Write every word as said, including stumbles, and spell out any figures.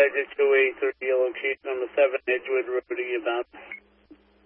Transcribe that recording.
Digit two eight three, location on the seven Edgewood Road, about